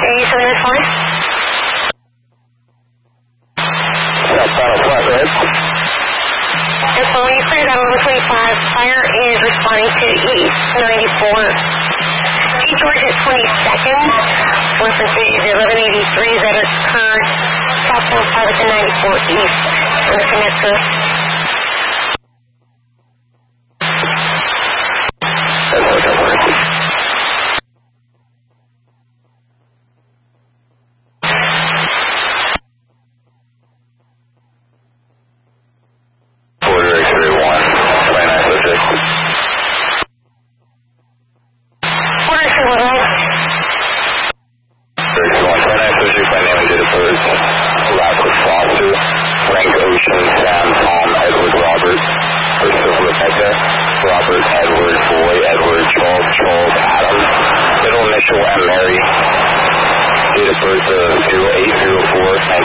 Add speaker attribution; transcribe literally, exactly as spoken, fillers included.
Speaker 1: eighty-seven is fine.
Speaker 2: That's final flat, right?
Speaker 1: And so when you cleared out eleven twenty-five, fire is responding to East ninety-four. East George at twenty-second. Reference is eleven eighty-three that occurred south one five at the ninety-four East on the connector.
Speaker 2: That's what that works. Birth of zero eight zero four